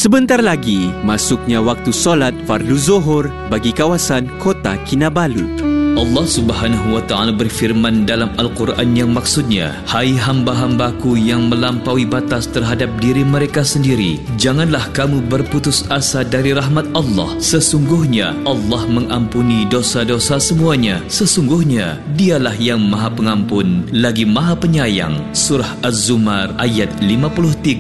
Sebentar lagi, masuknya waktu solat fardu Zuhur bagi kawasan Kota Kinabalu. Allah Subhanahu wa Ta'ala berfirman dalam Al-Quran yang maksudnya, hai hamba-hambaku yang melampaui batas terhadap diri mereka sendiri, janganlah kamu berputus asa dari rahmat Allah. Sesungguhnya Allah mengampuni dosa-dosa semuanya. Sesungguhnya Dialah yang Maha Pengampun lagi Maha Penyayang. Surah Az-Zumar ayat 53